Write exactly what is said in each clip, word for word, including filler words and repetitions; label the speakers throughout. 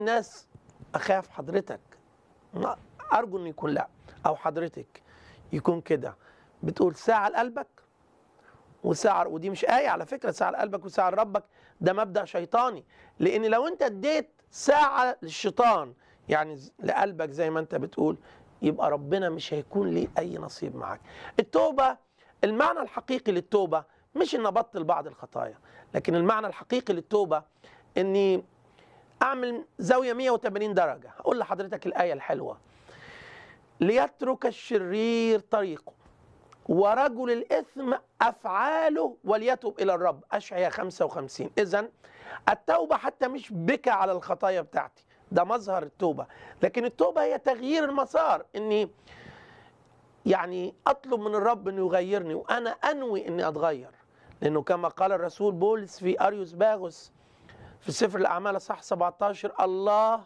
Speaker 1: الناس اخاف حضرتك، ارجو ان يكون لا، او حضرتك يكون كده بتقول ساعة لقلبك وساعة، ودي مش آية على فكرة، ساعة لقلبك وساعة لربك، ده مبدأ شيطاني. لأن لو أنت اديت ساعة للشيطان يعني لقلبك زي ما أنت بتقول، يبقى ربنا مش هيكون ليه أي نصيب معاك. التوبة، المعنى الحقيقي للتوبة مش إن أبطل بعض الخطايا، لكن المعنى الحقيقي للتوبة إني أعمل زاوية مية وتمانين درجة. هقول لحضرتك الآية الحلوة: ليترك الشرير طريقه ورجل الإثم أفعاله وليتوب إلى الرب. أشعياء خمسة وخمسين. إذن التوبة حتى مش بكى على الخطايا بتاعتي، ده مظهر التوبة، لكن التوبة هي تغيير المسار، إني يعني أطلب من الرب إنه يغيرني وأنا أنوي إني أتغير. لأنه كما قال الرسول بولس في أريوس باغوس في سفر الأعمال اصحاح سبعة عشر: الله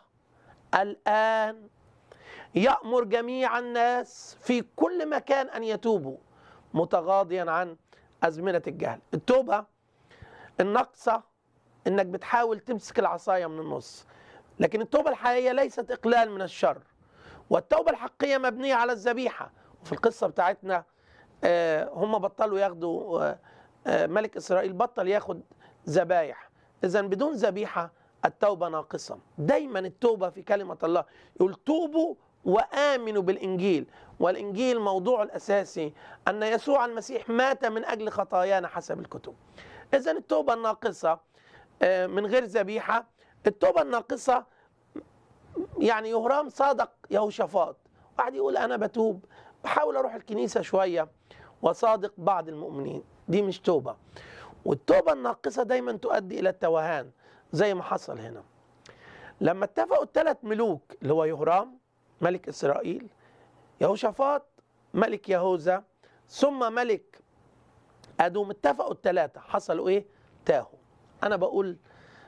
Speaker 1: الآن يأمر جميع الناس في كل مكان أن يتوبوا متغاضيا عن أزمنة الجهل. التوبة الناقصة إنك بتحاول تمسك العصاية من النص، لكن التوبة الحقيقية ليست إقلال من الشر، والتوبة الحقيقية مبنية على الذبيحة. وفي القصة بتاعتنا هم بطلوا ياخدوا، ملك إسرائيل بطل ياخد ذبايح، إذن بدون ذبيحة التوبة ناقصة. دايما التوبة في كلمة الله يقول توبوا وآمنوا بالإنجيل، والإنجيل موضوع الأساسي أن يسوع المسيح مات من أجل خطايانا حسب الكتب. إذن التوبة الناقصة من غير ذبيحة، التوبة الناقصة يعني يهرام صادق يهوشافاط، واحد يقول أنا بتوب، بحاول أروح الكنيسة شوية وصادق بعض المؤمنين، دي مش توبة. والتوبة الناقصة دايما تؤدي إلى التوهان زي ما حصل هنا لما اتفقوا الثلاث ملوك، اللي هو يهرام ملك إسرائيل، يهوشافاط ملك يهوذا، ثم ملك أدوم. اتفقوا الثلاثة، حصلوا إيه؟ تاهوا. أنا بقول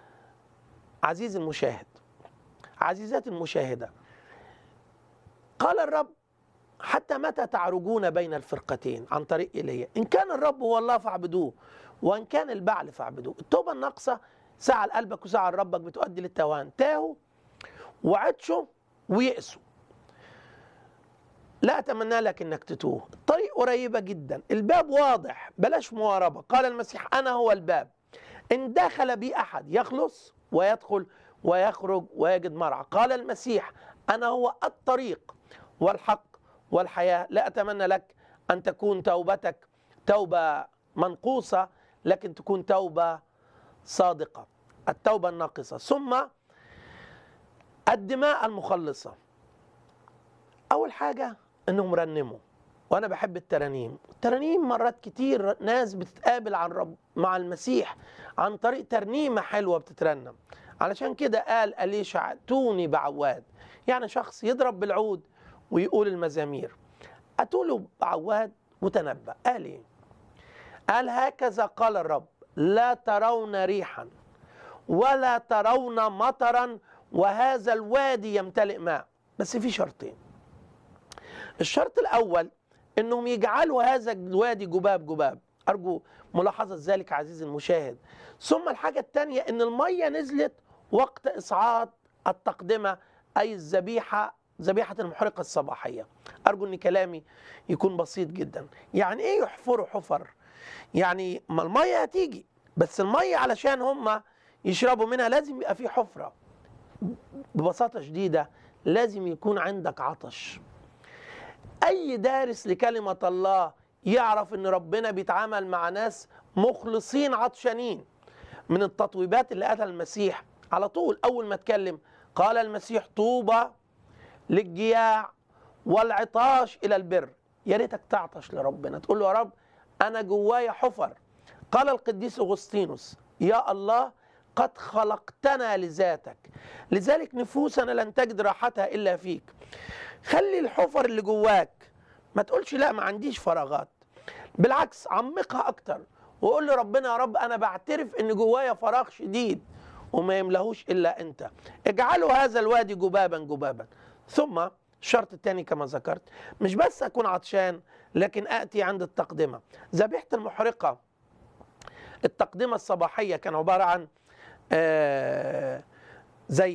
Speaker 1: عزيزي المشاهد، عزيزاتي المشاهدة، قال الرب: حتى متى تعرجون بين الفرقتين عن طريق إيليا؟ إن كان الرب هو الله فاعبدوه، وإن كان البعل فاعبدوه. التوبة الناقصة ساعة لقلبك وساعة لربك بتؤدي للتوهان. تاهوا وعطشوا ويأسوا. لا أتمنى لك أنك تتوه، الطريق قريبة جدا، الباب واضح، بلاش مواربة. قال المسيح: أنا هو الباب، إن دخل بي أحد يخلص ويدخل ويخرج ويجد مرعى. قال المسيح: أنا هو الطريق والحق والحياة. لا أتمنى لك أن تكون توبتك توبة منقوصة، لكن تكون توبة صادقة. التوبة الناقصة. ثم الدماء المخلصة. أول حاجة إنهم رنموا، وأنا بحب الترانيم. الترانيم مرات كتير ناس بتتقابل عن رب مع المسيح عن طريق ترنيمة حلوة بتترنم. علشان كده قال أليشع: ائتوني بعواد، يعني شخص يضرب بالعود ويقول المزامير. أتوا بعواد وتنبأ. قال إيه؟ قال: هكذا قال الرب: لا ترون ريحا ولا ترون مطرا وهذا الوادي يمتلئ ماء. بس في شرطين. الشرط الأول إنهم يجعلوا هذا الوادي جباب جباب. أرجو ملاحظة ذلك عزيزي المشاهد. ثم الحاجة الثانية إن المية نزلت وقت إصعاد التقدمة، أي الذبيحة، ذبيحة المحرقة الصباحية. أرجو إن كلامي يكون بسيط جدا. يعني إيه يحفروا حفر؟ يعني ما المية هتيجي، بس المية علشان هم يشربوا منها لازم يبقى في حفرة. ببساطة شديدة لازم يكون عندك عطش. أي دارس لكلمة الله يعرف إن ربنا بيتعامل مع ناس مخلصين عطشانين. من التطويبات اللي قالها المسيح على طول أول ما اتكلم قال المسيح: طوبى للجياع والعطاش إلى البر. يا ريتك تعطش لربنا، تقول له: يا رب أنا جوايا حفر. قال القديس أغسطينوس: يا الله قد خلقتنا لذاتك، لذلك نفوسنا لن تجد راحتها إلا فيك. خلي الحفر اللي جواك، ما تقولش لا ما عنديش فراغات، بالعكس عمقها أكتر وقول لربنا: يا رب أنا بعترف إن جوايا فراغ شديد وما يملهوش إلا أنت. اجعلوا هذا الوادي جبابا جبابا. ثم الشرط الثاني كما ذكرت، مش بس أكون عطشان، لكن آتي عند التقدمة. ذبيحة المحرقة التقدمة الصباحية كان عبارة عن آه زي